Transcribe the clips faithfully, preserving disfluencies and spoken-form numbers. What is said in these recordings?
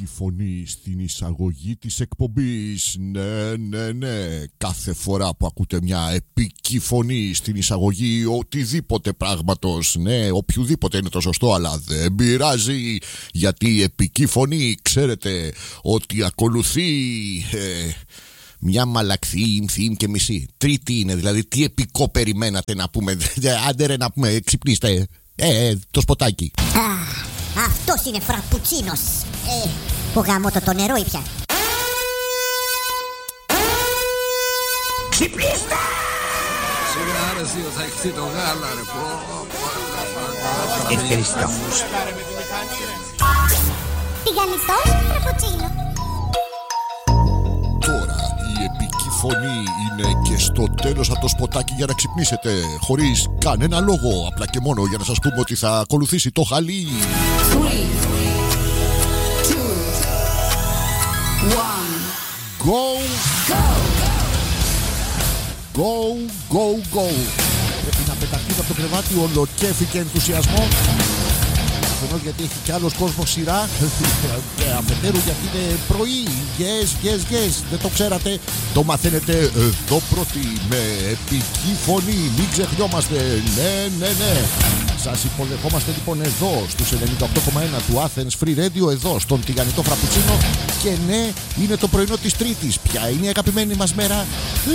επική φωνή στην εισαγωγή της εκπομπής. Ναι, ναι, ναι. Κάθε φορά που ακούτε μια επική φωνή στην εισαγωγή οτιδήποτε πράγματος, ναι, οποιοδήποτε είναι το σωστό, αλλά δεν πειράζει, γιατί η επική φωνή, ξέρετε ότι ακολουθεί ε, μια μαλακθή, θύμ και μισή. Τρίτη είναι, δηλαδή τι επικό περιμένατε να πούμε? Άντε ρε να πούμε, ξυπνήστε. Ε, ε, το σποτάκι. Α, αυτός είναι φραπουτσίνος. Ε, που γάμο το, το νερό ήπια. Ξυπνήστε! Σιγά ρε εσύ, θα έχεις το γάλα ρε. Ευχαριστώ. Τηγανιτός φραπουτσίνο. Τώρα η επική φωνή είναι και στο τέλος από το σποτάκι για να ξυπνήσετε, χωρίς κανένα λόγο, απλά και μόνο για να σας πούμε ότι θα ακολουθήσει το χαλί. Go, go, go, go. Πρέπει να πεταχτεί από το κρεβάτι ολοκέφι και ενθουσιασμό. Αφενός γιατί έχει κι άλλος κόσμος σειρά, αφετέρου γιατί είναι πρωί. Yes, yes, yes. Δεν το ξέρατε? Το μαθαίνετε εδώ πρώτοι με επική φωνή. Μην ξεχνιόμαστε. Ναι, ναι, ναι. Σας υποδεχόμαστε λοιπόν εδώ στους ενενήντα οκτώ κόμμα ένα του Athens Free Radio, εδώ στον τηγανιτό φραπουτσίνο. Και ναι, είναι το πρωινό της Τρίτης. Ποια είναι η αγαπημένη μας μέρα?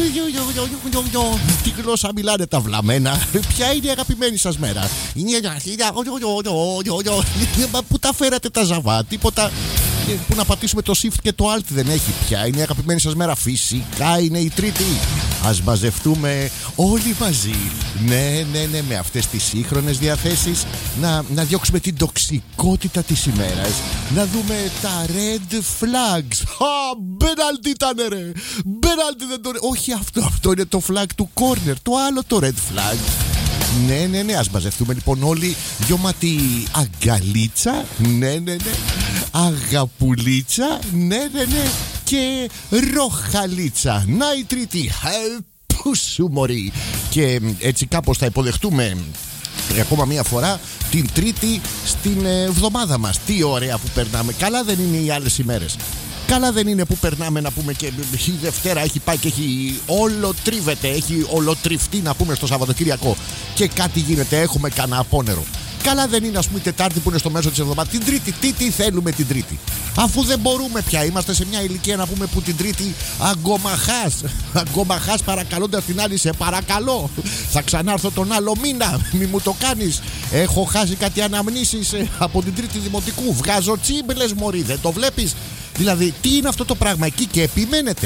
Τι γλώσσα μιλάνε τα βλαμμένα? Ποια είναι η αγαπημένη σας μέρα? Πού τα φέρατε τα ζαβά? Τίποτα που να πατήσουμε το shift και το alt δεν έχει. Ποια είναι η αγαπημένη σας μέρα? Φυσικά είναι η Τρίτη. Ας μαζευτούμε όλοι μαζί. Ναι, ναι, ναι, με αυτές τις σύγχρονες διαθέσεις να, να διώξουμε την τοξικότητα της ημέρας. Να δούμε τα red flags. Α, μπέναλτι ήτανε ρε. Μπέναλτι δεν το... Όχι αυτό, αυτό είναι το flag του corner. Το άλλο το red flag. Ναι, ναι, ναι, ας μαζευτούμε λοιπόν όλοι. Γιώματι αγκαλίτσα. Ναι, ναι, ναι. Αγαπουλίτσα. Ναι, ναι, ναι. Και ροχαλίτσα. Να η Τρίτη. Πού σου μωρή. Και έτσι κάπως θα υποδεχτούμε ακόμα μία φορά την Τρίτη στην εβδομάδα μας. Τι ωραία που περνάμε. Καλά δεν είναι οι άλλες ημέρες? Καλά δεν είναι που περνάμε να πούμε και η Δευτέρα έχει πάει και έχει ολοτρίβεται, έχει ολοτριφτεί να πούμε στο Σαββατοκύριακο και κάτι γίνεται, έχουμε κανένα απόνερο. Καλά δεν είναι ας πούμε η Τετάρτη που είναι στο μέσο της εβδομάδας? Την Τρίτη, τι, τι θέλουμε την Τρίτη? Αφού δεν μπορούμε πια, είμαστε σε μια ηλικία να πούμε που την Τρίτη αγκομαχάς. Αγκομαχάς παρακαλώντας την άλλη, σε παρακαλώ. Θα ξανάρθω τον άλλο μήνα, μη μου το κάνεις. Έχω χάσει κάτι αναμνήσεις από την Τρίτη Δημοτικού. Βγάζω τσίμπλες μωρί, δεν το βλέπεις? Δηλαδή, τι είναι αυτό το πράγμα εκεί και επιμένετε?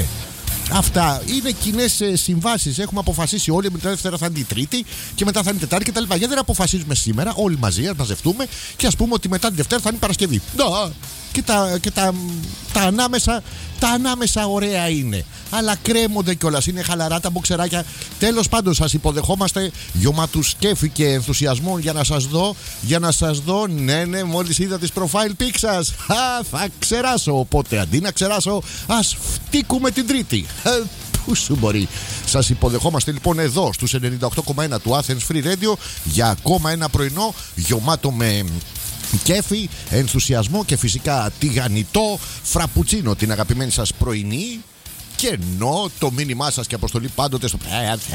Αυτά είναι κοινές συμβάσεις. Έχουμε αποφασίσει όλοι με την Δευτέρα θα είναι η Τρίτη και μετά θα είναι η Τετάρτη κτλ. Γιατί δεν αποφασίζουμε σήμερα όλοι μαζί, ας μαζευτούμε και ας πούμε ότι μετά την Δευτέρα θα είναι η Παρασκευή? Να, και τα, και τα, τα ανάμεσα, τα ανάμεσα ωραία είναι. Αλλά κρέμονται κιόλας, είναι χαλαρά τα μποξεράκια. Τέλος πάντων, σας υποδεχόμαστε γιωματού σκέφη και ενθουσιασμό για να σας δω. Για να σας δω, ναι, ναι, μόλις είδα τις profile pics σας. Α, θα ξεράσω. Οπότε αντί να ξεράσω, ας φτύκουμε την Τρίτη. Πού σου μπορεί. Σας υποδεχόμαστε λοιπόν εδώ στους ενενήντα οκτώ κόμμα ένα του Athens Free Radio για ακόμα ένα πρωινό γεμάτο με κέφι, ενθουσιασμό και φυσικά τηγανιτό φραπουτσίνο, την αγαπημένη σας πρωινή. Και ενώ το μήνυμά σας και αποστολή πάντοτε στο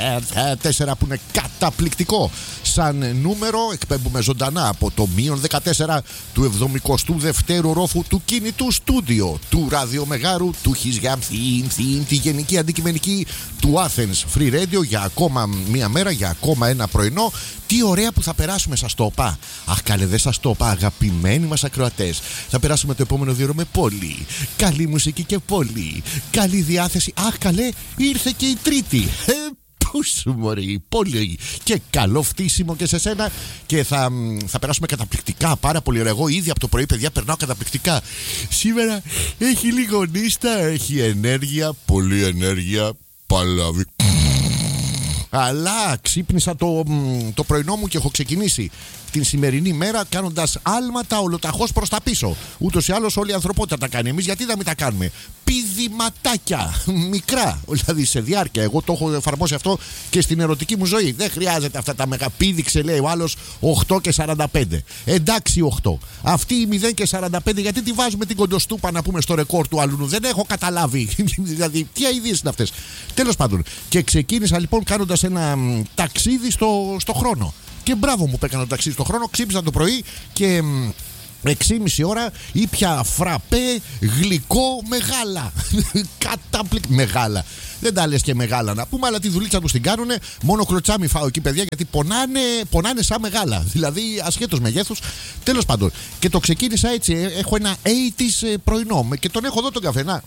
τέσσερα που είναι καταπληκτικό σαν νούμερο, εκπέμπουμε ζωντανά από το μείον δεκατέσσερα του εβδομηκοστού δεύτερου ρόφου του κινητού στούντιο του ραδιομεγάρου του Χιζιάμ Θήμ Θήμ, τη γενική αντικειμενική του Athens Free Radio για ακόμα μία μέρα, για ακόμα ένα πρωινό. Τι ωραία που θα περάσουμε, σας το είπα. Αχ, καλέ, δεν σας το είπα, αγαπημένοι μας ακροατές. Θα περάσουμε το επόμενο δύο ώρο με πολύ καλή μουσική και πολύ καλή διάθεση. Αχ, καλέ, ήρθε και η Τρίτη. Ε, πού σου μωρή, πολύ. Και καλό φτύσιμο και σε σένα. Και θα, θα περάσουμε καταπληκτικά, πάρα πολύ ωραία. Εγώ ήδη από το πρωί, παιδιά, περνάω καταπληκτικά. Σήμερα έχει λίγο νύστα, έχει ενέργεια, πολύ ενέργεια. Παλαβή. Αλλά ξύπνησα το, το πρωινό μου και έχω ξεκινήσει την σημερινή μέρα κάνοντας άλματα ολοταχώς προς τα πίσω. Ούτως ή άλλως όλη η ανθρωπότητα τα κάνει. Εμείς γιατί να μην τα κάνουμε? Πηδηματάκια μικρά, δηλαδή σε διάρκεια. Εγώ το έχω εφαρμόσει αυτό και στην ερωτική μου ζωή. Δεν χρειάζεται αυτά τα μεγα. Πήδηξε, λέει ο άλλος, οκτώ και σαράντα πέντε. Εντάξει, οκτώ. Αυτή η μηδέν και σαράντα πέντε, γιατί τη βάζουμε την κοντοστούπα να πούμε στο ρεκόρ του αλούνου? Δεν έχω καταλάβει. Δηλαδή, τι αηδίες είναι αυτές? Τέλος πάντων. Και ξεκίνησα λοιπόν κάνοντας ένα μ, ταξίδι στο, στο χρόνο. Και μπράβο μου που έκανα το ταξίδι στο χρόνο. Ξύπνησα το πρωί και. Μ, έξι και μισή ώρα ήπια φραπέ γλυκό μεγάλα. Καταπληκτικά μεγάλα. Δεν τα λες και μεγάλα να πούμε, αλλά τη δουλίτσα τους την κάνουνε. Μόνο κλωτσάμι φάω εκεί, παιδιά, γιατί πονάνε, πονάνε σαν μεγάλα. Δηλαδή ασχέτως μεγέθους. Τέλος πάντων. Και το ξεκίνησα έτσι. Έχω ένα ογδόντα πρωινό και τον έχω εδώ τον καφέ.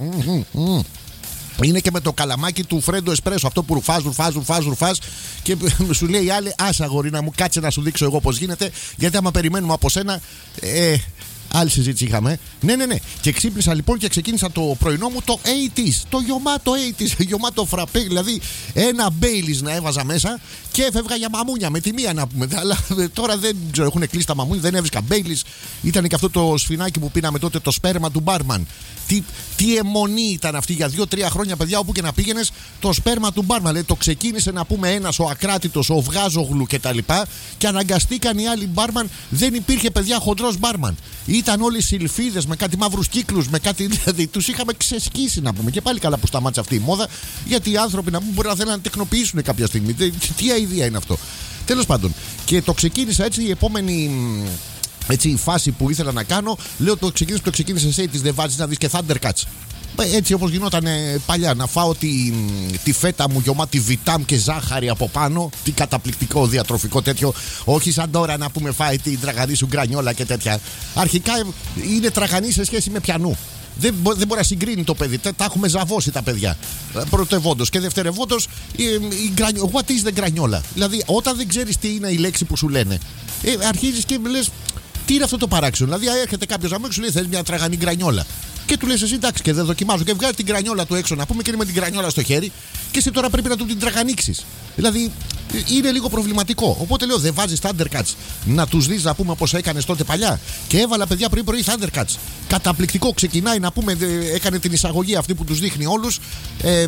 Είναι και με το καλαμάκι του Φρέντο Εσπρέσο. Αυτό που ρουφάς, ρουφάς, ρουφάς, ρουφάς. Και σου λέει η άλλη, άσα αγορίνα μου, κάτσε να σου δείξω εγώ πώς γίνεται. Γιατί άμα περιμένουμε από σένα. Ε, άλλη συζήτηση είχαμε. Ναι, ναι, ναι. Και ξύπνησα λοιπόν και ξεκίνησα το πρωινό μου το ογδόντα. Το γιωμάτο ογδόντα. Γιωμάτο φραπέ. Δηλαδή ένα Μπέιλις να έβαζα μέσα και έφευγα για μαμούνια με τη μία να πούμε. Αλλά τώρα δεν ξέρω, έχουν κλείσει τα μαμούνια, δεν έβρισκα Μπέιλις. Ήταν και αυτό το σφινάκι που πίναμε τότε, το σπέρμα του μπάρμαν. Τι, τι αιμονή ήταν αυτή για δύο τρία χρόνια, παιδιά, όπου και να πήγαινες, το σπέρμα του μπάρμαν. Δηλαδή, το ξεκίνησε να πούμε ένας ο Ακράτητος, ο Βγάζογλου κτλ. Και, και αναγκαστήκαν οι άλλοι μπάρμαν. Δεν υπήρχε, παιδιά, χοντρός μπάρμαν. Ήταν όλοι σιλφίδες με κάτι μαύρους κύκλους, με κάτι. Δηλαδή, τους είχαμε ξεσκίσει να πούμε. Και πάλι καλά που σταμάτησε αυτή η μόδα, γιατί οι άνθρωποι να πούμε μπορεί να θέλουν να τεκνοποιήσουν κάποια στιγμή. Τι, τι αηδία είναι αυτό. Τέλος πάντων. Και το ξεκίνησα έτσι η επόμενη. Έτσι η φάση που ήθελα να κάνω, λέω το ξεκίνησε, το ξεκίνησε εσύ, της δεν βάζεις να δεις και Thundercats. Έτσι όπως γινόταν παλιά, να φάω τη, τη φέτα μου γεμάτη βιτάμ και ζάχαρη από πάνω. Τι καταπληκτικό διατροφικό τέτοιο. Όχι σαν τώρα να πούμε φάει την τραγανή σου γκρανιόλα και τέτοια. Αρχικά είναι τραγανή σε σχέση με πιανού. Δεν, μπο, δεν μπορεί να συγκρίνει το παιδί. Τα, τα έχουμε ζαβώσει τα παιδιά. Πρωτευόντως και δευτερευόντως η, η γκρανιόλα. What is the γκρανιόλα? Δηλαδή όταν δεν ξέρεις τι είναι η λέξη που σου λένε, ε, αρχίζεις και λες. Τι είναι αυτό το παράξενο? Δηλαδή, έρχεται κάποιος να μου σου λέει: θες μια τραγανή γκρανιόλα. Και του λες εσύ εντάξει, και δεν δοκιμάζω. Και βγάζει την γκρανιόλα του έξω να πούμε και είναι με την γκρανιόλα στο χέρι. Και εσύ τώρα πρέπει να του την τραγανίξεις. Δηλαδή, είναι λίγο προβληματικό. Οπότε λέω: δεν βάζεις Thundercats να τους δεις να πούμε όπως έκανες τότε παλιά? Και έβαλα, παιδιά, πρωί-πρωί Thundercats. Καταπληκτικό. Ξεκινάει να πούμε, έκανε την εισαγωγή αυτή που τους δείχνει όλους. Ε,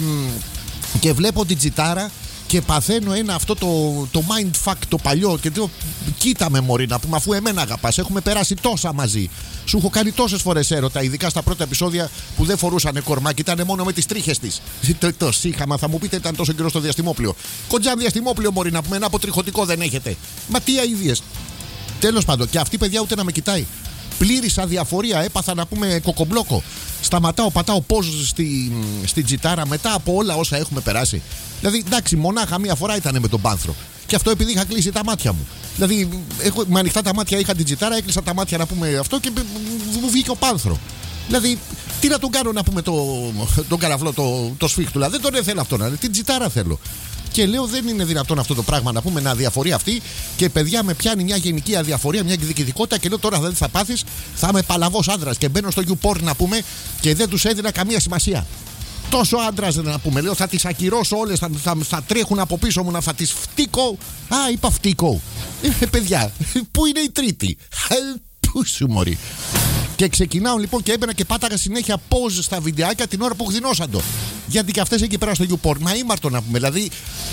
και βλέπω την τζιτάρα. Και παθαίνω ένα αυτό το, το mindfuck το παλιό. Και λέω: κοίτα με μωρή να πούμε, αφού εμένα αγαπάς, έχουμε περάσει τόσα μαζί. Σου έχω κάνει τόσες φορές έρωτα, ειδικά στα πρώτα επεισόδια που δεν φορούσανε κορμάκι, ήταν μόνο με τις τρίχες της. Το, το σύχαμα, θα μου πείτε, ήταν τόσο καιρό στο διαστημόπλιο. Κοντζάν διαστημόπλιο μωρή να πούμε, ένα αποτριχωτικό δεν έχετε. Μα τι αηδίες. Τέλος πάντων, και αυτή, παιδιά, ούτε να με κοιτάει. Πλήρης αδιαφορία, έπαθα να πούμε κοκομπλόκο. Σταματάω, πατάω πώς στη, στη τζιτάρα μετά από όλα όσα έχουμε περάσει. Δηλαδή, εντάξει, μονάχα μία φορά ήταν με τον πάνθρο. Και αυτό επειδή είχα κλείσει τα μάτια μου. Δηλαδή, έχω, με ανοιχτά τα μάτια είχα την τζιτάρα, έκλεισα τα μάτια να πούμε αυτό και μου βγήκε ο πάνθρο. Δηλαδή, τι να τον κάνω να πούμε το, τον καραφλό, το, το σφίχτουλα. Δηλαδή, δεν τον θέλω αυτό να είναι, την τζιτάρα θέλω. Και λέω: δεν είναι δυνατόν αυτό το πράγμα να πούμε, να αδιαφορεί αυτή. Και παιδιά, με πιάνει μια γενική αδιαφορία, μια εκδικητικότητα. Και λέω: τώρα δεν θα πάθεις, θα είμαι παλαβός άντρας. Και μπαίνω στο YouPorn να πούμε και δεν τους έδινα καμία σημασία. Τόσο άντρας να πούμε. Λέω: θα τις ακυρώσω όλες, θα, θα, θα τρέχουν από πίσω μου, να θα τις φτύκω. Α, είπα φτύκω. Ε, παιδιά, πού είναι η τρίτη? Πού σου μωρή. Και ξεκινάω λοιπόν και έμπαινα και πάταγα συνέχεια pause στα βιντεάκια την ώρα που γδινώσαν το. Γιατί και αυτές εκεί πέρα στο YouPorn, μα ήμαρτο να πούμε. Δηλαδή,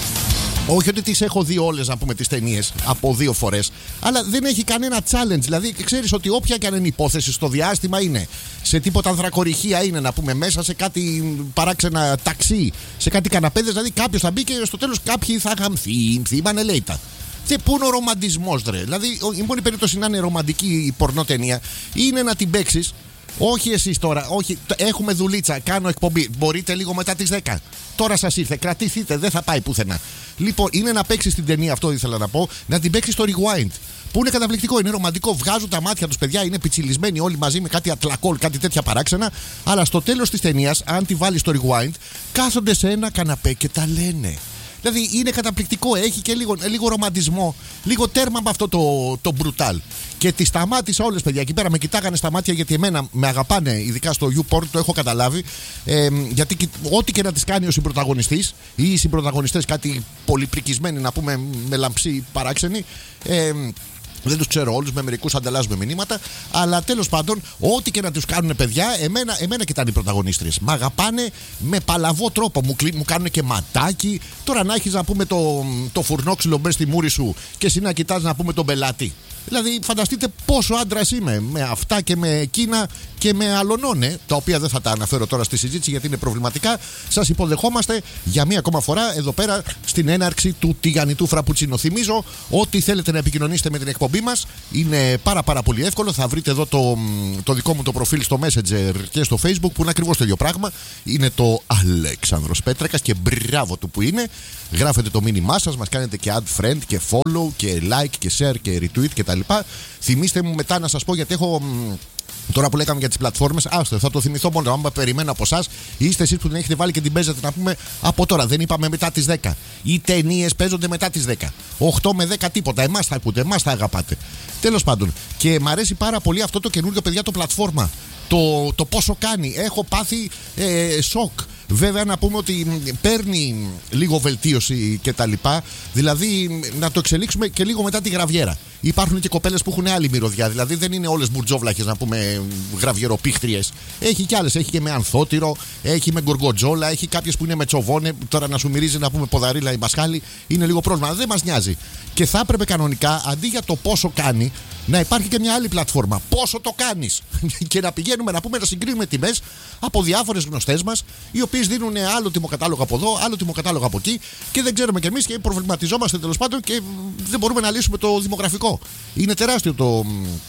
όχι ότι τις έχω δει όλες να πούμε τις ταινίες από δύο φορές, αλλά δεν έχει κανένα challenge. Δηλαδή, ξέρεις ότι όποια και αν είναι υπόθεση στο διάστημα είναι, σε τίποτα ανθρακοριχεία είναι να πούμε, μέσα σε κάτι παράξενα ταξί, σε κάτι καναπέδες. Δηλαδή, κάποιος θα μπει και στο τέλος κάποιοι θα είχαν θύμα ελέητα. Και πού είναι ο ρομαντισμός, ρε? Δηλαδή, η μόνη περίπτωση να είναι ρομαντική η πορνοτενία είναι να την παίξεις. Όχι εσείς τώρα, όχι. Έχουμε δουλίτσα, κάνω εκπομπή. Μπορείτε λίγο μετά τις δέκα. Τώρα σας ήρθε, κρατηθείτε, δεν θα πάει πουθενά. Λοιπόν, είναι να παίξεις την ταινία, αυτό ήθελα να πω, να την παίξεις στο rewind. Που είναι καταπληκτικό, είναι ρομαντικό. Βγάζουν τα μάτια τους, παιδιά, είναι πιτσιλισμένοι όλοι μαζί με κάτι ατλακόλ, κάτι τέτοια παράξενα. Αλλά στο τέλος της ταινίας, αν τη βάλεις στο rewind, κάθονται σε ένα καναπέ και τα λένε. Δηλαδή είναι καταπληκτικό, έχει και λίγο, λίγο ρομαντισμό, λίγο τέρμα με αυτό το, το brutal. Και τις σταμάτησα όλες, παιδιά. Εκεί πέρα με κοιτάγανε στα μάτια, γιατί εμένα με αγαπάνε, ειδικά στο YouPorn, το έχω καταλάβει. Ε, γιατί ό,τι και να τις κάνει ο συμπρωταγωνιστής ή οι συμπρωταγωνιστές, κάτι πολύ πρικισμένοι να πούμε, με λαμψή παράξενοι. Ε, Δεν τους ξέρω όλους, με μερικούς ανταλλάζουμε μηνύματα. Αλλά τέλος πάντων, ό,τι και να τους κάνουν παιδιά, εμένα, εμένα κοιτάνε οι πρωταγωνίστριες. Μ' αγαπάνε με παλαβό τρόπο. Μου, κλει, μου κάνουν και ματάκι. Τώρα να έχεις να πούμε το, το φουρνόξυλο μπες στη μούρη σου και εσύ να κοιτάς να πούμε τον πελάτη. Δηλαδή, φανταστείτε πόσο άντρας είμαι με αυτά και με εκείνα και με αλωνώνε, τα οποία δεν θα τα αναφέρω τώρα στη συζήτηση γιατί είναι προβληματικά. Σας υποδεχόμαστε για μία ακόμα φορά εδώ πέρα στην έναρξη του τηγανιτού φραπουτσίνο. Θυμίζω ότι θέλετε να επικοινωνήσετε με την εκπομπή μας. Είναι πάρα πάρα πολύ εύκολο. Θα βρείτε εδώ το, το δικό μου το προφίλ στο Messenger και στο Facebook που είναι ακριβώς το ίδιο πράγμα. Είναι το Αλέξανδρος Πέτρακας και μπράβο του που είναι. Γράφετε το μήνυμά σας, μας κάνετε και add friend και follow και like και share και retweet και τα λοιπά. Θυμήστε μου μετά να σας πω γιατί έχω... Τώρα που λέγαμε για τις πλατφόρμες, άστε, θα το θυμηθώ μόνο. Άμα περιμένω από εσάς, είστε εσείς που την έχετε βάλει και την παίζετε να πούμε από τώρα. Δεν είπαμε μετά τις δέκα. Οι ταινίες παίζονται μετά τις δέκα. οκτώ με δέκα τίποτα. Εμάς θα ακούτε, εμάς θα αγαπάτε. Τέλος πάντων. Και μ' αρέσει πάρα πολύ αυτό το καινούργιο παιδιά το πλατφόρμα. Το, το πόσο κάνει. Έχω πάθει ε, σοκ. Βέβαια να πούμε ότι παίρνει λίγο βελτίωση και τα λοιπά. Δηλαδή να το εξελίξουμε και λίγο μετά τη γραβιέρα. Υπάρχουν και κοπέλες που έχουν άλλη μυρωδιά. Δηλαδή δεν είναι όλες μπουρτζόβλαχες να πούμε γραβιεροπίχτριες. Έχει κι άλλες. Έχει και με ανθότυρο, έχει με γκοργοτζόλα, έχει κάποιες που είναι με τσοβόνε. Τώρα να σου μυρίζει να πούμε ποδαρίλα ή μπασχάλι είναι λίγο πρόβλημα. Δεν μας νοιάζει. Και θα έπρεπε κανονικά αντί για το πόσο κάνει να υπάρχει και μια άλλη πλατφόρμα. Πόσο το κάνεις. Και να πηγαίνουμε να πούμε να συγκρίνουμε τιμές από διάφορες γνωστές μας, οι οποίες δίνουν άλλο τιμοκατάλογο από εδώ, άλλο τιμοκατάλογο από εκεί και δεν ξέρουμε κι εμείς και προβληματιζόμαστε τέλος πάντων και δεν μπορούμε να λύσουμε το δημογραφικό. Είναι τεράστιο το,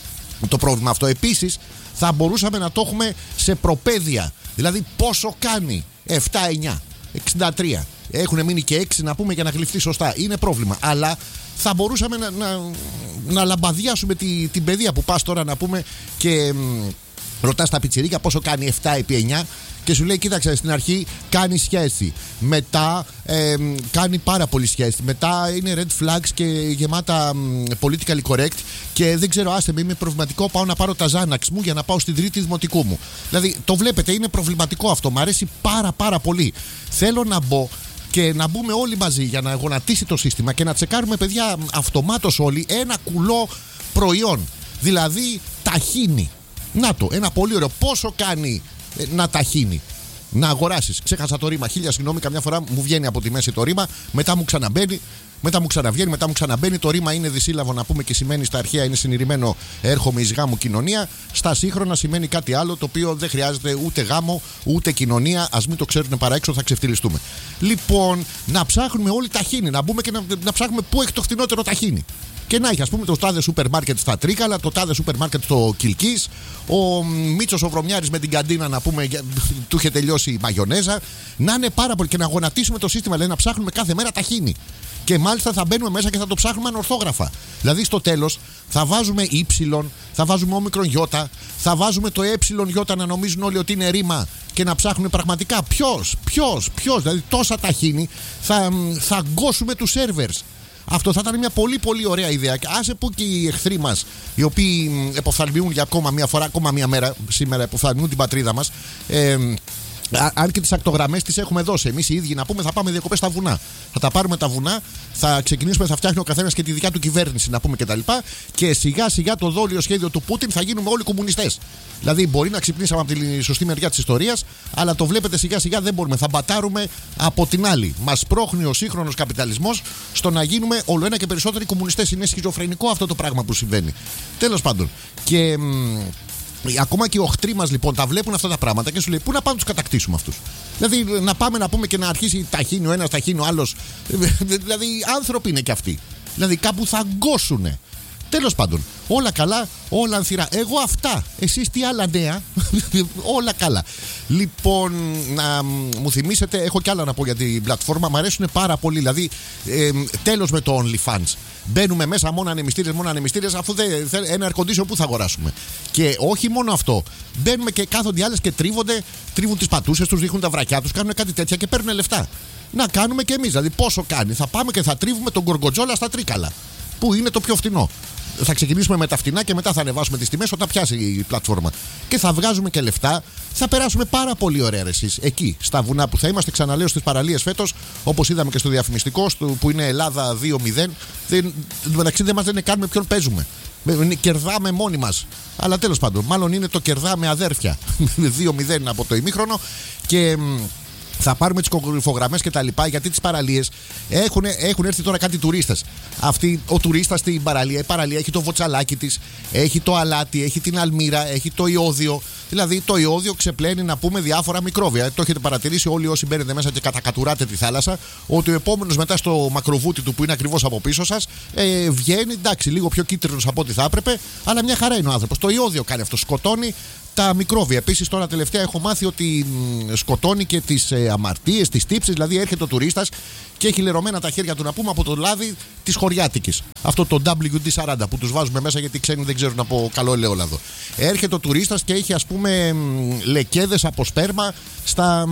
το πρόβλημα αυτό. Επίσης, θα μπορούσαμε να το έχουμε σε προπαίδεια. Δηλαδή, πόσο κάνει επτά εννιά, εξήντα τρία. Έχουν μείνει και έξι να πούμε για να γλυφθεί σωστά. Είναι πρόβλημα. Αλλά θα μπορούσαμε να, να, να λαμπαδιάσουμε τη, την παιδεία που πας τώρα να πούμε και μ, ρωτάς τα πιτσιρίκια πόσο κάνει επτά επί εννιά και σου λέει κοίταξε στην αρχή κάνει σχέση. Μετά ε, κάνει πάρα πολύ σχέση. Μετά είναι red flags και γεμάτα politically correct και δεν ξέρω, άστε με, είμαι προβληματικό. Πάω να πάρω τα Xanax μου για να πάω στην τρίτη δημοτικού μου. Δηλαδή το βλέπετε, είναι προβληματικό αυτό. Μ' αρέσει πάρα πάρα πολύ. Θέλω να μπω και να μπούμε όλοι μαζί για να γονατίσει το σύστημα και να τσεκάρουμε, παιδιά, αυτομάτως όλοι ένα κουλό προϊόν. Δηλαδή ταχίνι. Να το, ένα πολύ ωραίο. Πόσο κάνει ε, να ταχίνει. Να αγοράσεις. Ξέχασα το ρήμα. Χίλια συγγνώμη, καμιά φορά μου βγαίνει από τη μέση το ρήμα, μετά μου ξαναμπαίνει, μετά μου ξαναβγαίνει, μετά μου ξαναμπαίνει. Το ρήμα είναι δυσύλλαβο να πούμε και σημαίνει στα αρχαία είναι συνειρημένο έρχομαι εις γάμου κοινωνία. Στα σύγχρονα σημαίνει κάτι άλλο το οποίο δεν χρειάζεται ούτε γάμο ούτε κοινωνία. Ας μην το ξέρουν παρά έξω, θα ξεφτυλιστούμε. Λοιπόν, να ψάχνουμε όλοι ταχίνι, να μπούμε και να, να ψάχνουμε πού έχει το φτηνότερο ταχίνι. Και να έχει, ας πούμε, το τάδε σούπερ μάρκετ στα Τρίκαλα, το τάδε σούπερ μάρκετ στο Κιλκής, ο Μίτσος ο Βρωμιάρης με την καντίνα να πούμε, του είχε τελειώσει η μαγιονέζα. Να είναι πάρα πολύ και να γονατίσουμε το σύστημα, δηλαδή να ψάχνουμε κάθε μέρα ταχίνι. Και μάλιστα θα μπαίνουμε μέσα και θα το ψάχνουμε ανορθόγραφα. Δηλαδή στο τέλος θα βάζουμε ύψιλον, θα βάζουμε όμικρον γιώτα, θα βάζουμε το έψιλον γιώτα να νομίζουν όλοι ότι είναι ρήμα και να ψάχνουν πραγματικά ποιος, ποιος, ποιος. Δηλαδή τόσα ταχίνι θα, θα γκώσουμε τους σερβερς. Αυτό θα ήταν μια πολύ πολύ ωραία ιδέα. Και άσε που και οι εχθροί μας, οι οποίοι εποφθαλμιούν για ακόμα μια φορά, ακόμα μια μέρα, σήμερα εποφθαλμιούν την πατρίδα μας. Ε, αν και τις ακτογραμμές τις έχουμε δώσει. Εμείς οι ίδιοι να πούμε θα πάμε διακοπές στα βουνά. Θα τα πάρουμε τα βουνά, θα ξεκινήσουμε, θα φτιάχνει ο καθένας και τη δικιά του κυβέρνηση να πούμε κτλ. Και, και σιγά σιγά το δόλιο σχέδιο του Πούτιν θα γίνουμε όλοι κομμουνιστές. Δηλαδή μπορεί να ξυπνήσαμε από τη σωστή μεριά της ιστορίας, αλλά το βλέπετε σιγά σιγά δεν μπορούμε. Θα μπατάρουμε από την άλλη. Μας πρόχνει ο σύγχρονος καπιταλισμός στο να γίνουμε όλο ένα και περισσότεροι κομμουνιστές. Είναι σχιζοφρενικό αυτό το πράγμα που συμβαίνει. Τέλος πάντων. Και. Ακόμα και οι οχτροί μας λοιπόν τα βλέπουν αυτά τα πράγματα και σου λέει πού να πάμε να τους κατακτήσουμε αυτούς. Δηλαδή να πάμε να πούμε και να αρχίσει ταχύνει ο ένας, ταχύνει ο άλλος. Δηλαδή άνθρωποι είναι και αυτοί. Δηλαδή κάπου θα γκώσουνε. Τέλος πάντων, όλα καλά, όλα ανθυρά. Εγώ αυτά. Εσείς τι άλλα νέα. Όλα καλά. Λοιπόν, να μου θυμίσετε, έχω κι άλλα να πω για την πλατφόρμα. Μ' αρέσουν πάρα πολύ. Δηλαδή, ε, τέλος με το OnlyFans. Μπαίνουμε μέσα μόνο ανεμιστήρες, μόνο ανεμιστήρες, αφού δεν θέλει ένα air condition που θα αγοράσουμε. Και όχι μόνο αυτό. Μπαίνουμε και κάθονται οι άλλες και τρίβονται, τρίβουν τις πατούσες τους, δείχνουν τα βρακιά τους, κάνουν κάτι τέτοια και παίρνουν λεφτά. Να κάνουμε κι εμείς. Δηλαδή, πόσο κάνει. Θα πάμε και θα τρίβουμε τον γκοργοτζόλα στα Τρίκαλα. Που είναι το πιο φτηνό. Θα ξεκινήσουμε με τα φτηνά και μετά θα ανεβάσουμε τις τιμές όταν πιάσει η πλατφόρμα. Και θα βγάζουμε και λεφτά. Θα περάσουμε πάρα πολύ ωραία εσείς εκεί, στα βουνά που θα είμαστε. Ξαναλέω στις παραλίες φέτος, όπως είδαμε και στο διαφημιστικό που είναι Ελλάδα δύο μηδέν. Μεταξύ δεν μας λένε καν με ποιον παίζουμε. Κερδάμε μόνοι μας. Αλλά τέλος πάντων, μάλλον είναι το κερδάμε αδέρφια. δύο μηδέν από το ημίχρονο. Και θα πάρουμε τις κορυφογραμμές και τα λοιπά, γιατί τις παραλίες έχουν, έχουν έρθει τώρα κάτι τουρίστες. Αυτή, ο τουρίστας στην παραλία, η παραλία έχει το βοτσαλάκι της, έχει το αλάτι, έχει την αλμύρα, έχει το ιόδιο. Δηλαδή το ιόδιο ξεπλένει, να πούμε, διάφορα μικρόβια. Το έχετε παρατηρήσει όλοι όσοι μπαίνετε μέσα και κατακατουράτε τη θάλασσα, ότι ο επόμενος μετά στο μακροβούτι του που είναι ακριβώς από πίσω σας ε, βγαίνει, εντάξει, λίγο πιο κίτρινος από ό,τι θα έπρεπε, αλλά μια χαρά είναι ο άνθρωπος. Το ιόδιο κάνει αυτό, σκοτώνει τα μικρόβια. Επίσης, τώρα τελευταία έχω μάθει ότι σκοτώνει και τις ε, αμαρτίες, τις τύψεις. Δηλαδή, έρχεται ο τουρίστας και έχει λερωμένα τα χέρια του, να πούμε, από το λάδι της χωριάτικης. Αυτό το ντάμπλιου ντι σαράντα που τους βάζουμε μέσα γιατί οι ξένοι δεν ξέρουν από καλό ελαιόλαδο. Έρχεται ο τουρίστας και έχει, ας πούμε, λεκέδες από σπέρμα στα.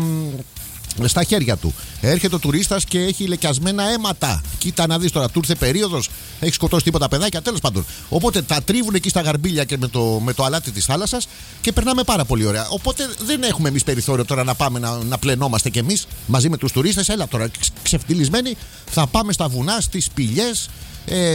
στα χέρια του. Έρχεται ο τουρίστας και έχει λεκιασμένα αίματα. Κοίτα να δεις τώρα, του ήρθε περίοδος, έχει σκοτώσει τίποτα παιδάκια, τέλος πάντων. Οπότε τα τρίβουν εκεί στα γαρμπίλια και με το, με το αλάτι της θάλασσας και περνάμε πάρα πολύ ωραία. Οπότε δεν έχουμε εμείς περιθώριο τώρα να πάμε να, να πλενόμαστε κι εμείς μαζί με τους τουρίστες. Έλα τώρα, ξεφτυλισμένοι, θα πάμε στα βουνά, στις σπηλιές. Ε,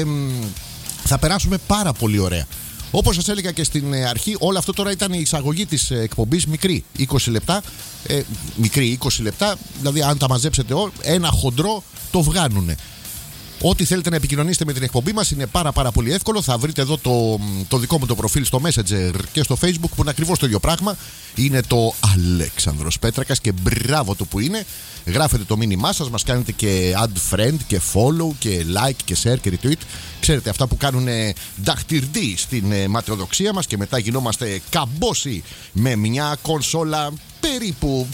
θα περάσουμε πάρα πολύ ωραία. Όπως σας έλεγα και στην αρχή, όλο αυτό τώρα ήταν η εισαγωγή της εκπομπής, μικρή, είκοσι λεπτά. Ε, μικρή, είκοσι λεπτά, δηλαδή αν τα μαζέψετε όλα, ένα χοντρό το βγάνουνε. Ό,τι θέλετε να επικοινωνήσετε με την εκπομπή μας είναι πάρα πάρα πολύ εύκολο. Θα βρείτε εδώ το, το δικό μου το προφίλ στο Messenger και στο Facebook, που είναι ακριβώς το ίδιο πράγμα. Είναι το Αλέξανδρος Πέτρακας και μπράβο του που είναι. Γράφετε το μήνυμά σας, μας κάνετε και add friend και follow και like και share και retweet. Ξέρετε, αυτά που κάνουν δαχτυρντή στην ε, ματαιοδοξία μας, και μετά γινόμαστε καμπόσοι με μια κονσόλα περίπου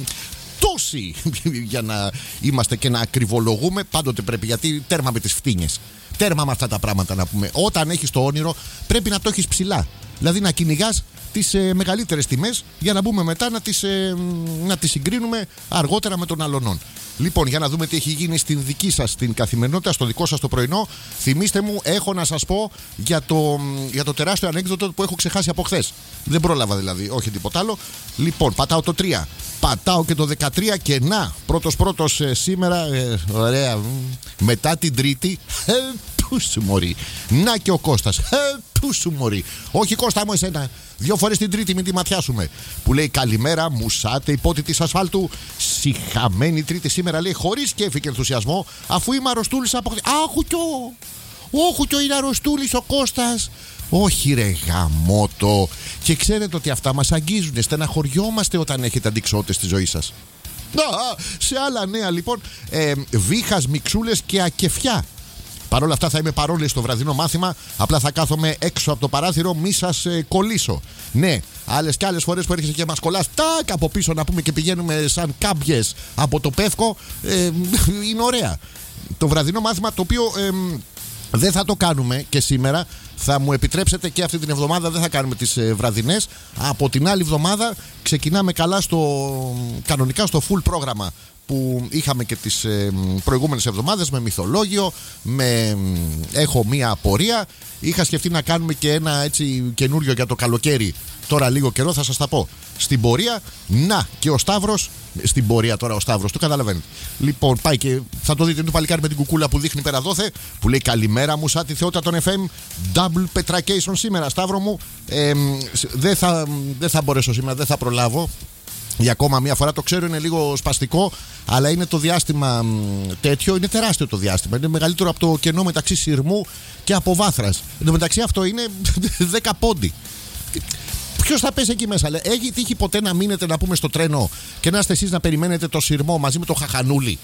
τόση για να είμαστε και να ακριβολογούμε. Πάντοτε πρέπει, γιατί τέρμα με τις φτύνιες. Τέρμα με αυτά τα πράγματα, να πούμε. Όταν έχεις το όνειρο, πρέπει να το έχεις ψηλά. Δηλαδή να κυνηγάς τις ε, μεγαλύτερες τιμές για να μπούμε μετά να τις, ε, να τις συγκρίνουμε αργότερα με τον αλωνών. Λοιπόν, για να δούμε τι έχει γίνει στην δική σας την καθημερινότητα, στο δικό σας το πρωινό. Θυμήστε μου, έχω να σας πω για το, για το τεράστιο ανέκδοτο που έχω ξεχάσει από χθες. Δεν πρόλαβα δηλαδή, όχι τίποτα άλλο. Λοιπόν, πατάω το τρία, πατάω και το δεκατρία και να, πρώτος πρώτος ε, σήμερα, ε, ωραία, μετά την Τρίτη. Ε, πού σου μωρί. Να και ο Κώστας. Ε, πού σου μωρί. Όχι Κώστα μου εσένα. Δύο φορές την Τρίτη μην τη ματιάσουμε. Που λέει καλημέρα, μουσάτε υπότι της ασφάλτου. Συχαμένη Τρίτη σήμερα, λέει, χωρίς κέφι και ενθουσιασμό, αφού είμαι αρρωστούλης από χθες. Άχου κι ο. Όχι κι ο είναι αρρωστούλης ο Κώστας. Όχι ρε γαμότο. Και ξέρετε ότι αυτά μας αγγίζουν. Στεναχωριόμαστε όταν έχετε αντιξότητες στη ζωή σας. Α, σε άλλα νέα λοιπόν, ε, βήχας, μιξούλες και ακεφιά. Παρ' όλα αυτά θα είμαι παρόλες στο βραδινό μάθημα. Απλά θα κάθομαι έξω από το παράθυρο, μη σας ε, κολλήσω. Ναι, άλλες και άλλες φορές που έρχεσαι και μας κολλάς τάκ από πίσω, να πούμε, και πηγαίνουμε σαν κάμπιες από το Πεύκο, ε, είναι ωραία. Το βραδινό μάθημα, το οποίο ε, δεν θα το κάνουμε και σήμερα. Θα μου επιτρέψετε, και αυτή την εβδομάδα δεν θα κάνουμε τις ε, βραδινές. Από την άλλη εβδομάδα ξεκινάμε καλά στο, κανονικά στο full πρόγραμμα που είχαμε και τις ε, προηγούμενες εβδομάδες, με μυθολόγιο, με έχω μία απορία. Είχα σκεφτεί να κάνουμε και ένα έτσι καινούριο για το καλοκαίρι. Τώρα λίγο καιρό θα σας τα πω. Στην πορεία, να, και ο Σταύρος. Στην πορεία τώρα ο Σταύρος, το καταλαβαίνετε. Λοιπόν, πάει και θα το δείτε, είναι το παλικάρι με την κουκούλα που δείχνει πέρα δόθε, που λέει καλημέρα μου, σαν τη θεότητα των εφ εμ. Double Petracation σήμερα, Σταύρο μου. Ε, δεν θα, δεν θα μπορέσω σήμερα, δεν θα προλάβω. Για ακόμα μία φορά, το ξέρω, είναι λίγο σπαστικό, αλλά είναι το διάστημα τέτοιο, είναι τεράστιο το διάστημα. Είναι μεγαλύτερο από το κενό μεταξύ Συρμού και από Βάθρας. Εν τω μεταξύ αυτό είναι δέκα πόντι. Ποιος θα πέσει εκεί μέσα? Έχει τύχει ποτέ να μείνετε, να πούμε, στο τρένο και να είστε εσείς να περιμένετε το Συρμό μαζί με το Χαχανούλι?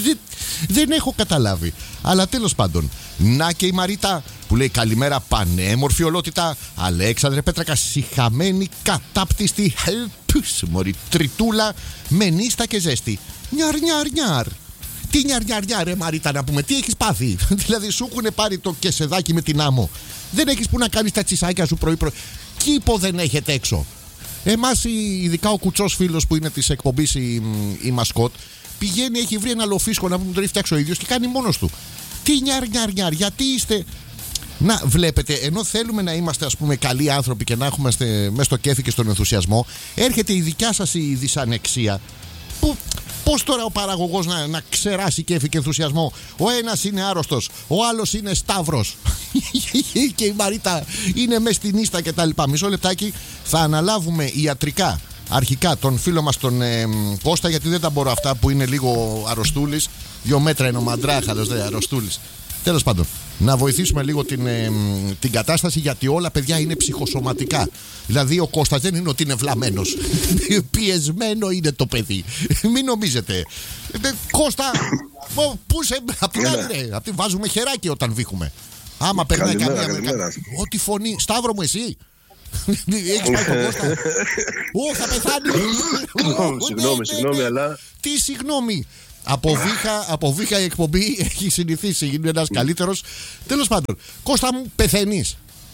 Δεν έχω καταλάβει. Αλλά τέλος πάντων, να και η Μαρίτα που λέει καλημέρα, πανέμορφη ολότητα. Αλέξανδρε Πέτρακα, συχαμένη, κατάπτυστη, μωρή τριτούλα με νύστα και ζέστη. Νιαρ, νιαρ, νιαρ. Τι νιαρ, νιαρ, νιαρ, ρε Μαρίτα, να πούμε, τι έχεις πάθει? Δηλαδή, σου έχουν πάρει το κεσεδάκι με την άμμο. Δεν έχεις που να κάνεις τα τσισάκια σου πρωί-πρωί. Κήπο δεν έχετε έξω. Εμάς, ειδικά ο κουτσός φίλος που είναι της εκπομπής η, η μασκότ, πηγαίνει, έχει βρει ένα λοφίσκο να μου τον έχει φτιάξει ο ίδιος και κάνει μόνος του. Τι νιαρ, νιαρ, νιαρ, γιατί είστε. Να βλέπετε, ενώ θέλουμε να είμαστε ας πούμε καλοί άνθρωποι και να έχουμε μέσα στο κέφι και στον ενθουσιασμό, έρχεται η δικιά σας η δυσανεξία. Που, πώς τώρα ο παραγωγός να, να ξεράσει κέφι και ενθουσιασμό? Ο ένας είναι άρρωστος, ο άλλος είναι Σταύρος και η Μαρίτα είναι μες στην ίστα και τα λοιπά. Μισό λεπτάκι, θα αναλάβουμε ιατρικά αρχικά τον φίλο μας τον ε, Κώστα, γιατί δεν τα μπορώ αυτά που είναι λίγο αρρωστούλης. Δύο μέτρα είναι ο μαντράχαλος, δε, αρρωστούλης. Τέλος πάντων, να βοηθήσουμε λίγο την, ε, την κατάσταση, γιατί όλα παιδιά είναι ψυχοσωματικά. Δηλαδή ο Κώστας δεν είναι ότι είναι βλαμμένος. Πιεσμένο είναι το παιδί. Μην νομίζετε. ε, Κώστα, πού σε, απ' την άλλη ρε, απ' την βάζουμε χεράκι όταν βήχουμε. Άμα περνάει καμία. Ό,τι φωνή. Σταύρο μου εσύ. Έχεις πάει τον Κώστα? Ω, θα πεθάνει. Συγγνώμη, συγγνώμη, αλλά. Τι συγγνώμη? Από βήχα, από βήχα η εκπομπή έχει συνηθίσει, είναι ένας καλύτερος. Τέλος πάντων, Κώστα μου, πεθαίνεις?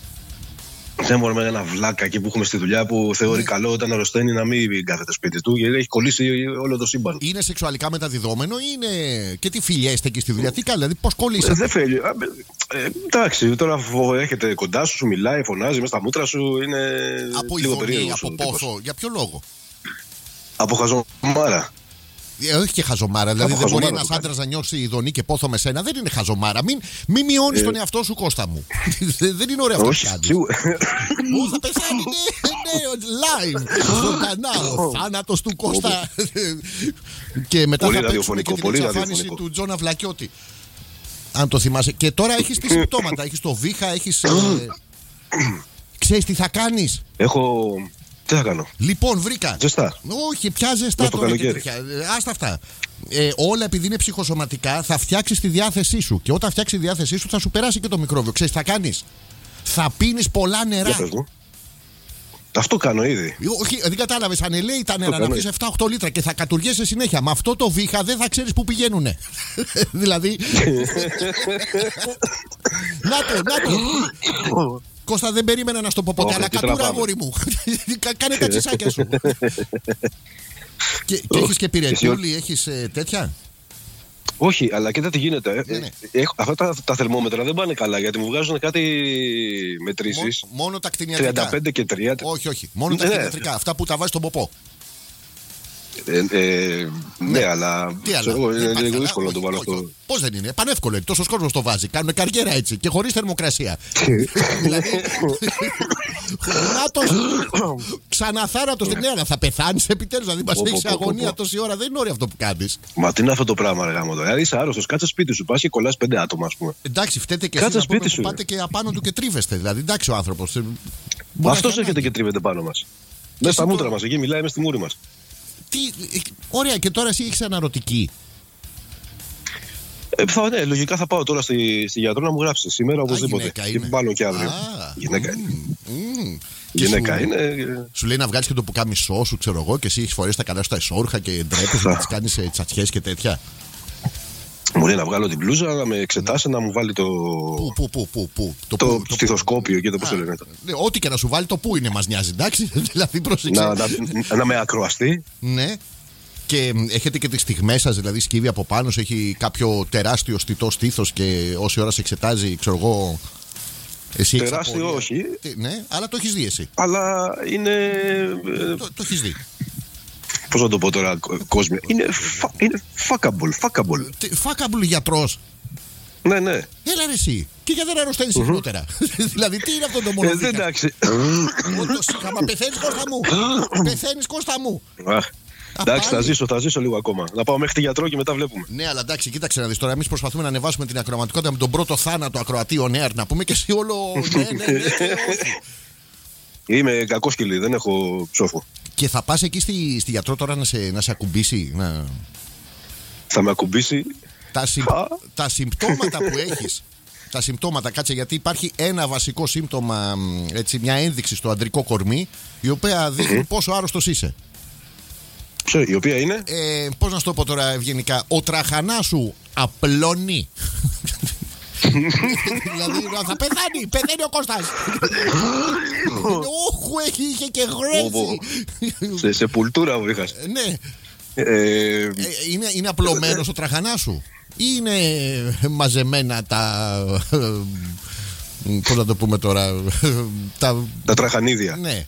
Δεν μπορούμε με ένα βλάκα εκεί που έχουμε στη δουλειά που θεωρεί ναι. καλό όταν αρρωσταίνει να μην κάθεται σπίτι του, γιατί έχει κολλήσει όλο το σύμπαν. Είναι σεξουαλικά μεταδιδόμενο ή είναι και τι φιλιέστε εκεί στη δουλειά? Τι κάνει, δηλαδή πώς κολλήσατε? Ε, δεν θέλει. Ε, εντάξει, τώρα έρχεται κοντά σου, σου μιλάει, φωνάζει μέσα στα μούτρα σου. Είναι από λίγο ειδονή, περίεργος. από πόθο, για ποιο λόγο? Από χαζομάρα. Ε, όχι και χαζομάρα. Δηλαδή από δεν μπορεί χαζομάρα ένας άντρας να νιώσει ειδονή και πόθο με σένα. Δεν είναι χαζομάρα. Μην, μην μειώνεις ε... τον εαυτό σου, Κώστα μου. Δεν είναι ωραίο αυτό που κάνεις. Ω, θα πεθάνει, ναι, ναι, live. Ζωντανά, ο θάνατος του Κώστα. Και μετά πολύ θα παίξουμε και την εξαφάνιση του Τζόνα Βλακιώτη. Αν το θυμάσαι. Και τώρα έχεις τι συμπτώματα. Έχεις το βήχα, έχεις... Ξέρεις τι θα κάνεις? Έχω... Τι θα κάνω? Λοιπόν, βρήκα. Ζεστά. Όχι, πια ζεστά το τώρα και τέτοια. Άστα αυτά. Ε, όλα επειδή είναι ψυχοσωματικά, θα φτιάξεις τη διάθεσή σου. Και όταν φτιάξει τη διάθεσή σου, θα σου περάσει και το μικρόβιο. Ξέρεις τι θα κάνεις? Θα πίνεις πολλά νερά. Αυτό κάνω ήδη. Όχι, δεν κατάλαβες. Ανελέει τα νερά, να πεις επτά οχτώ λίτρα και θα κατουργέσαι συνέχεια. Με αυτό το βήχα δεν θα ξέρεις πού πηγαίνουνε. Δηλαδή. Να το, να το. Κώστα, δεν περίμενα να στο πω ποτέ, αλλά κατούρα, αγόρι μου. Κάνε τα τσισάκια σου. Και, και έχεις και πυρετούλη, έχεις ε, τέτοια? Όχι, αλλά κοίτα τι γίνεται. Ναι, ναι. Έχω, αυτά τα, τα θερμόμετρα δεν πάνε καλά, γιατί μου βγάζουν κάτι μετρήσεις. Μόνο, μόνο τα κτηνιατρικά. τριάντα πέντε και τριάντα. Όχι, όχι. Μόνο τα κτηνιατρικά. Ναι. Αυτά που τα βάζεις στον ποπό. Ε, ε, ναι, ναι, αλλά. Τι άλλο? Εγώ, είναι λίγο δύσκολο να το βάλω αυτό. Πώς δεν είναι? Πανεύκολο είναι. Τόσος κόσμος το βάζει. Κάνουν καριέρα έτσι και χωρίς θερμοκρασία. Δηλαδή. Νάτος. Ξαναθάρατος στην νέα. Θα πεθάνεις επιτέλους. Δηλαδή μας έχεις αγωνία τόση ώρα. Δεν είναι ωραίο αυτό που κάνεις. Μα τι είναι αυτό το πράγμα, ρε γάμο? Δηλαδή είσαι άρρωστος, κάτσε σπίτι σου. Πας και κολλάς πέντε άτομα, ας πούμε. Εντάξει, φταίτε και εσείς που πάτε και απάνω του και τρίβεστε. Δηλαδή εντάξει ο άνθρωπος. Αυτός έρχεται και τρίβεται πάνω μας. Μέσα στα μούτρα μας, εκεί μιλάει, μέσα στη μούρη μας. Τι, ωραία, και τώρα εσύ έχεις αναρωτική. Ε, θα, ναι, λογικά θα πάω τώρα στη, στη γιατρό να μου γράψει σήμερα οπωσδήποτε. Και μάλλον και αύριο. Α, γυναίκα mm, είναι. Mm. Γυναίκα σου, είναι. Σου λέει να βγάλεις και το πουκάμισό σου, ξέρω εγώ, και εσύ έχεις φορέσει τα καλά σου τα εσώρουχα και ντρέπεσαι να τις κάνεις τσατσιές και τέτοια. Μου λέει να βγάλω την μπλούζα, να με εξετάσει, να μου βάλει το. Πού, πού, πού, πού, πού. Το, το, το στιθοσκόπιο και το πώς το λένε. Ναι, ό,τι και να σου βάλει το πού είναι, μας νοιάζει, εντάξει. Δηλαδή πρόσεξε. Να, να, να με ακροαστεί. Ναι. Και έχετε και τις στιγμές σας, δηλαδή σκύβει από πάνω σου, έχει κάποιο τεράστιο στιτό στήθος και όση ώρα σε εξετάζει, ξέρω εγώ. Εσύ τεράστιο, όχι. Ναι, αλλά το έχεις δει εσύ. Αλλά είναι. Το, το έχεις δει. Πώς να το πω τώρα, κόσμο. Είναι, φα, είναι fuckable, fuckable. Fuckable γιατρός. Ναι, ναι. Έλα ρε εσύ. Και γιατί δεν αρρωσταίνεις συχνότερα. Δηλαδή τι είναι αυτό το μόνο. Ε, εντάξει. Όντως, άμα πεθαίνεις Κώστα μου. Πεθαίνεις Κώστα μου. Εντάξει, θα ζήσω, θα ζήσω λίγο ακόμα. Να πάω μέχρι τη γιατρό και μετά βλέπουμε. Ναι, αλλά εντάξει, κοίταξε να δεις τώρα. Εμείς προσπαθούμε να ανεβάσουμε την ακροαματικότητα με τον πρώτο θάνατο ακροατή on air. Να πούμε και εσύ όλο. Ναι, ναι, ναι. Είμαι κακόσκυλη, δεν έχω ψόφο. Και θα πας εκεί στη, στη γιατρό τώρα να σε, να σε ακουμπήσει. Να... Θα με ακουμπήσει. Τα, συμ... τα συμπτώματα που έχεις. Τα συμπτώματα, κάτσε, γιατί υπάρχει ένα βασικό σύμπτωμα, έτσι, μια ένδειξη στο αντρικό κορμί, η οποία δείχνει mm-hmm. πόσο άρρωστος είσαι. Ποιο, η οποία είναι? Ε, πώς να σου το πω τώρα ευγενικά. Ο τραχανάς σου απλώνει. Δηλαδή θα πεθάνει, πεθαίνει ο Κώστας. Όχου, έχει, είχε και γρέτσι. Σε, σε πουλτούρα μου είχα. Ναι. ε, ε, είναι, είναι απλωμένος ο τραχανάς σου ή είναι μαζεμένα τα Πώς να το πούμε τώρα. τα... τα τραχανίδια. Ναι.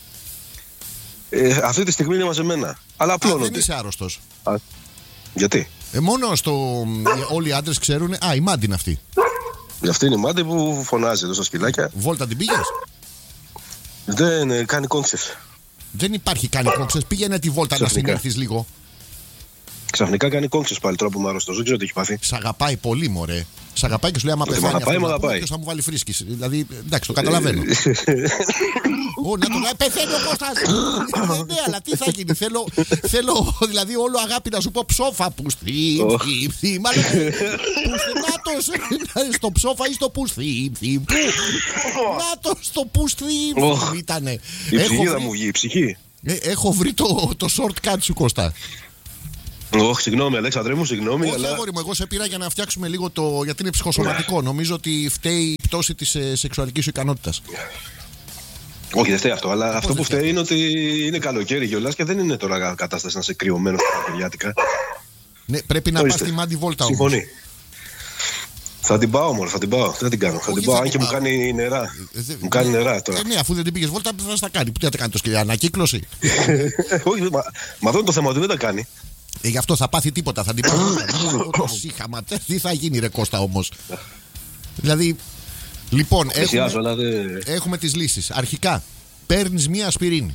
Ε, αυτή τη στιγμή είναι μαζεμένα. Αλλά απλώνονται. Α, δεν είσαι άρρωστος. Α, γιατί? Ε, μόνο στο. Όλοι οι άντρες ξέρουν. Α, η Μάντι είναι αυτή. Αυτή είναι η Μάντι που φωνάζει εδώ στα σκυλάκια. Βόλτα την πήγες? Δεν ε, κάνει κόνξες. Δεν υπάρχει κάνει κόνξες. Πήγαινε τη βόλτα να συνέλθεις λίγο. Ξαφνικά κάνει κόνξες πάλι τώρα που είμαι άρρωστος. Δεν ξέρω τι έχει πάθει. Σ' αγαπάει πολύ, μωρέ. Σ' αγαπάει και σου λέει άμα πεθάνει. Μ' αγαπάει, μ' αγαπάει. Ποιος θα μου βάλει φρίσκης. Δηλαδή, εντάξει, το καταλαβαίνω. Ω, να το λέει, πεθαίνει ο Κώστας. Ναι, αλλά τι θα γίνει. Θέλω, θέλω δηλαδή όλο αγάπη να σου πω ψόφα. Πουστή, ψή, μάλλον. Πουστινάτος στο ψόφα ή στο πουστή. Νάτος στο πουστή ήτανε. Η ψυχή θα μου βγει, η ψυχή. Έχω βρει το shortcut σου, Κώστα. Όχι, συγγνώμη, Αλέξανδρε μου, συγγνώμη. Όχι, αλλά... αγόρι μου, εγώ σε πήρα για να φτιάξουμε λίγο το. Γιατί είναι ψυχοσωματικό. Νομίζω ότι φταίει η πτώση της ε, σεξουαλικής σου ικανότητας. Όχι, δεν φταίει αυτό. Αλλά Πώς αυτό που φταίει? φταίει είναι ότι είναι καλοκαίρι κιόλας και δεν είναι τώρα κατάσταση να είσαι κρυωμένο στα Χριστουγεννιάτικα. Ναι, πρέπει να πας στη Μάντι Βόλτα όμως. Συμφωνεί. Θα την πάω μόνο, θα την πάω. Δεν την κάνω. Θα Όχι, την πάω, θα αν την και μου πάω. κάνει νερά. Ε, δε- Μου κάνει ναι. νερά τώρα. Ε, ναι, αφού δεν την πήγες Βόλτα, θα στα κάνει. Τι θα τα κάνει το σκυλιά, ανακύκλωση. Όχι, μα, μα αυτό είναι το θέμα, ότι δεν τα κάνει. Ε, γι' αυτό θα πάθει τίποτα. Θα την πάρει. Το σύχαμα. Τι θα γίνει, ρε Κώστα όμως. Δηλαδή, λοιπόν, Πλησιάζω, έχουμε, αλλά δεν. έχουμε τις λύσεις. Αρχικά, παίρνεις μία ασπιρίνη.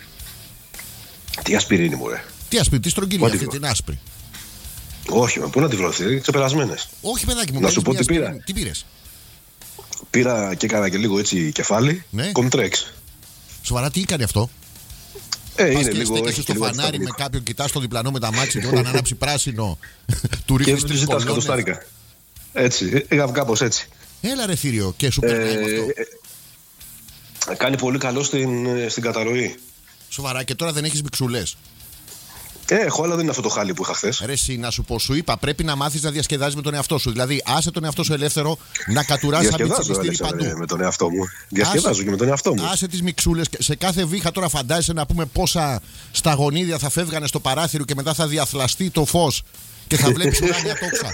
Τι ασπιρίνη μου, ρε. Τι ασπιρίνη, τι στρογγυλή Ό,τι αυτή βρω. την άσπρη. Όχι, μα πού να τη βρω, ξεπερασμένες. Όχι, παιδάκι μου, Να σου παίρνεις πω μία τι πήρα. ασπιρίνη. Τι πήρες? Πήρα και έκανα και λίγο έτσι κεφάλι. Ναι. Κομτρέξ. Σοβαρά, τι έκανε αυτό? Ε, Πας είναι και λίγο. στέκεσαι Έχει στο και λίγο φανάρι με αντιστατικό. κάποιον, κοιτάς το διπλανό με τα μάτια και όταν ανάψει πράσινο του Και ρίχνεις του τρεις ζητάς κολόνες. κατοστάρικα. Έτσι, ε, κάπως έτσι. Έλα ρε θύριο και σου περνάει με αυτό. Ε, κάνει πολύ καλό στην, στην καταρροή. Σοβαρά, και τώρα δεν έχεις μιξουλές. Ε, έχω, αλλά δεν είναι αυτό το χάλι που είχα χθες. Ρε εσύ, να σου πω, σου είπα, πρέπει να μάθεις να διασκεδάζεις με τον εαυτό σου. Δηλαδή, άσε τον εαυτό σου ελεύθερο να κατουράς σαν Διασκεδάζω, πιτσιλιστήρι Αλέξανδρε, παντού. με τον εαυτό μου. Διασκεδάζω Άσε- και με τον εαυτό μου. Άσε τις μιξούλες. Σε κάθε βήχα τώρα φαντάζεσαι να πούμε πόσα σταγονίδια θα φεύγανε στο παράθυρο και μετά θα διαθλαστεί το φως και θα βλέπεις ουράνια τόξα.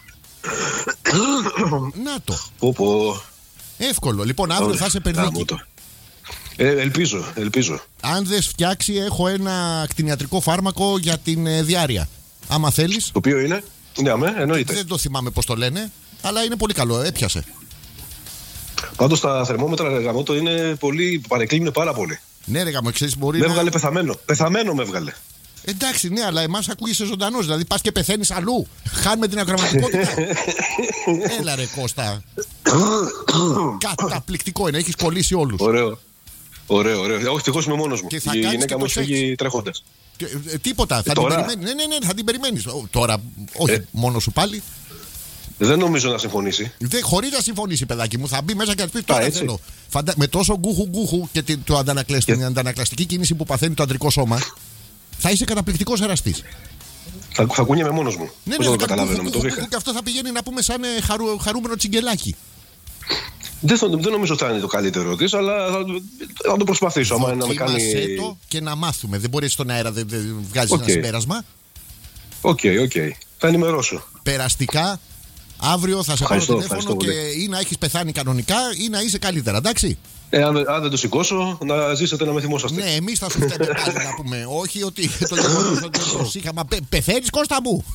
Να το. Πω, πω. Εύκολο. Λοιπόν, αύριο θα είσαι περδίκη. Γάμο το. Ε, ελπίζω, ελπίζω. Αν δεν φτιάξει, έχω ένα κτηνιατρικό φάρμακο για την ε, διάρρεια. Άμα θέλεις. Το οποίο είναι. Ναι, αμέ, εννοείται. Δεν το θυμάμαι πώς το λένε, αλλά είναι πολύ καλό. Έπιασε. Πάντως τα θερμόμετρα γαμώτο είναι πολύ. Παρεκκλίνουν πάρα πολύ. Ναι, ρε γαμώ, ξέρεις, μπορεί Με να. έβγαλε πεθαμένο. Πεθαμένο με έβγαλε. Εντάξει, ναι, αλλά εμάς ακούγεσαι ζωντανός. Δηλαδή πας και πεθαίνεις αλλού. Χάνουμε την ακροματικότητα. Έλα ρε Κώστα. Καταπληκτικό είναι, έχεις κολλήσει όλους. Ωραίο. Ωραίο, ωραίο. Όχι, ευτυχώς είμαι μόνος μου. Και θα Η κάνεις γυναίκα και μου το έχει σεξ. φύγει τρέχοντας. Και, ε, τίποτα, θα την τώρα? περιμένεις. Ναι, ναι, ναι, θα την περιμένεις. Ω, Τώρα, όχι Ε. μόνο σου πάλι. Δεν νομίζω να συμφωνήσει. Δεν, χωρίς να συμφωνήσει, παιδάκι μου, θα μπει μέσα και θα της πει τώρα έτσι. θέλω. Φαντα... Με τόσο γκούχου γκούχου και την, το αντανακλασ... Και- την αντανακλαστική κίνηση που παθαίνει το αντρικό σώμα, θα είσαι καταπληκτικός εραστής. Θα, θα κουνιέμαι μόνος μου. Ναι, Πώς ναι, να το θα κάνει καταλαβαίνω με γκούχου, το γκούχου, βήχα. και αυτό θα πηγαίνει να πούμε σαν ε, χαρου... χαρούμενο τσιγκελάκι. Δεν, θα- δεν νομίζω ότι θα είναι το καλύτερο της, αλλά θα, θα το προσπαθήσω. Άμα να με κάνει. Δοκίμασέ το και να μάθουμε. Δεν μπορεί στον αέρα, δεν, δεν βγάζεις Οκ. ένα συμπέρασμα. Οκ, οκ. Θα ενημερώσω. Περαστικά, αύριο θα σε πάρω Ευχαριστώ, τηλέφωνο ευχαριστώ και πολύ. ή να έχεις πεθάνει κανονικά ή να είσαι καλύτερα, εντάξει. Ε, αν, δεν- αν δεν το σηκώσω, να ζήσετε να με θυμόσαστε. Ναι, εμείς θα σου φταίμε πάλι να πούμε. Όχι ότι το γεγονός ότι το σύγχαμα. Πε, πεθαίνεις Κώστα μου.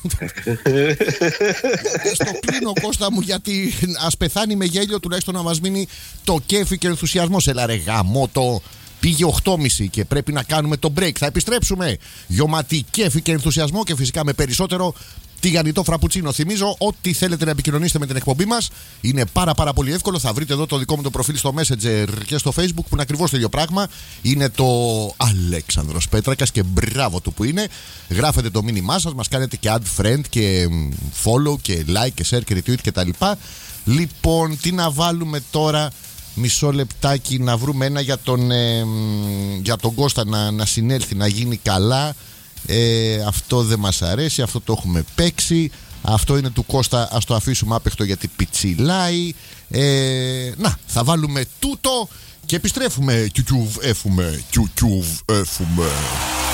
Στο κλείνω Κώστα μου, γιατί ας πεθάνει με γέλιο, τουλάχιστον να μας μείνει το κέφι και ο ενθουσιασμός. Έλα ρε γαμώτο. Πήγε οκτώ και μισή και πρέπει να κάνουμε το break. Θα επιστρέψουμε. Γιωματί κέφι και ενθουσιασμό και φυσικά με περισσότερο τηγανιτό φραπουτσίνο. Θυμίζω ότι θέλετε να επικοινωνήσετε με την εκπομπή μας. Είναι πάρα πάρα πολύ εύκολο. Θα βρείτε εδώ το δικό μου το προφίλ στο Messenger και στο Facebook που είναι ακριβώς το ίδιο πράγμα. Είναι το Αλέξανδρος Πέτρακας και μπράβο του που είναι. Γράφετε το μήνυμά σας, μας κάνετε και add friend και follow και like και share και retweet κτλ. Λοιπόν, τι να βάλουμε τώρα? Μισό λεπτάκι να βρούμε ένα για τον, ε, για τον Κώστα να, να συνέλθει, να γίνει καλά. Ε, αυτό δεν μας αρέσει, αυτό το έχουμε παίξει. Αυτό είναι του Κώστα, ας το αφήσουμε άπεχτο γιατί πιτσιλάει. ε, Να, θα βάλουμε τούτο και επιστρέφουμε. Κιουκιουβ έφουμε, κιουκιουβ έφουμε.